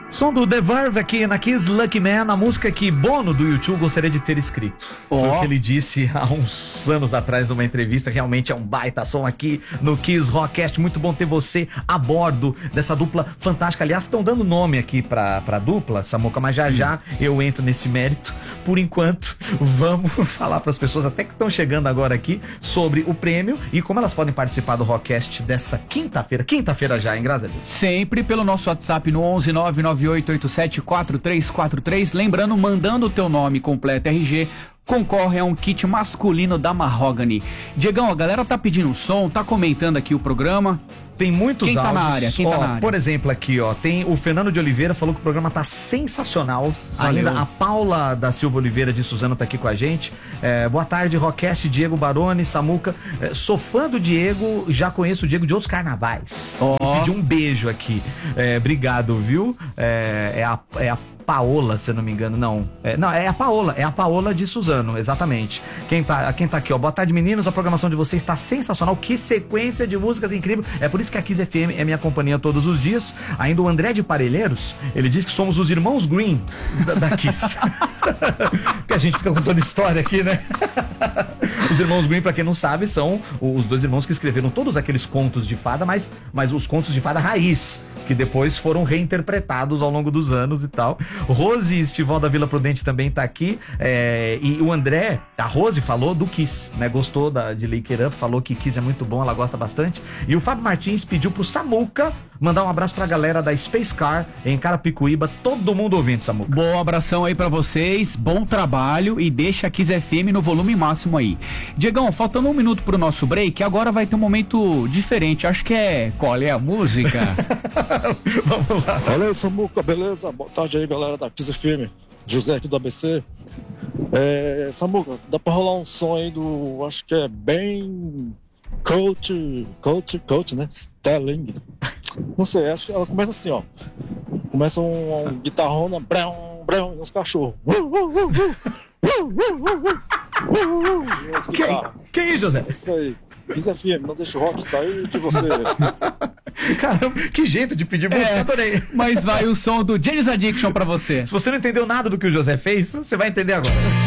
Som do The Verve aqui na Kiss Lucky Man, a música que Bono do YouTube gostaria de ter escrito. Foi o que ele disse há uns anos atrás numa entrevista. Realmente é um baita som aqui no Kiss Rockcast. Muito bom ter você a bordo dessa dupla fantástica. Aliás, estão dando nome aqui pra dupla, Samuca, mas já eu entro nesse mérito. Por enquanto, vamos falar para as pessoas até que estão chegando agora aqui sobre o prêmio e como elas podem participar do Rockcast dessa quinta-feira já, hein, graças a Deus. Sempre pelo nosso WhatsApp no 11998874343. Lembrando, mandando o teu nome completo RG, concorre a um kit masculino da Mahogany. Diegão, a galera tá pedindo um som, tá comentando aqui o programa. Tem muitos áudios. Quem tá na área? Por exemplo, aqui, tem o Fernando de Oliveira, falou que o programa tá sensacional. Valeu. Ainda a Paula da Silva Oliveira de Suzano tá aqui com a gente. Boa tarde, Rockcast, Diego Baroni, Samuca. Sou fã do Diego, já conheço o Diego de outros carnavais. Pedi um beijo aqui. Obrigado, viu? É a Paola, se eu não me engano, não, é a Paola de Suzano, exatamente. Quem tá aqui, boa tarde, meninos, a programação de vocês está sensacional, que sequência de músicas incrível, é por isso que a Kiss FM é minha companhia todos os dias. Ainda o André de Parelheiros, ele diz que somos os irmãos Green da Kiss. Que a gente fica contando história aqui, né? Os irmãos Green, pra quem não sabe, são os dois irmãos que escreveram todos aqueles contos de fada, mas os contos de fada raiz, que depois foram reinterpretados ao longo dos anos e tal. Rose Estivão da Vila Prudente também tá aqui, e o André, a Rose falou do Kiss, né, gostou de Lick It Up, falou que Kiss é muito bom, ela gosta bastante, e o Fábio Martins pediu pro Samuca mandar um abraço pra galera da Space Car em Carapicuíba, todo mundo ouvindo, Samuca. Bom abração aí pra vocês, bom trabalho e deixa a Kiss FM no volume máximo aí. Diegão, faltando um minuto pro nosso break, agora vai ter um momento diferente, acho que qual é a música? Vamos lá. Fala aí, Samuca, beleza? Boa tarde aí, galera da Kiss FM, José aqui do ABC. Samuca, dá pra rolar um som aí do, acho que é bem coach, né? Sterling. Não sei, acho que ela começa assim, ó. Começa um guitarrona, e uns cachorros. Que isso, José? É isso aí. Kiss FM, não deixa o rock sair de você. Caramba, que jeito de pedir música, adorei. Mas vai o som do Janis Addiction pra você. Se você não entendeu nada do que o José fez, você vai entender agora.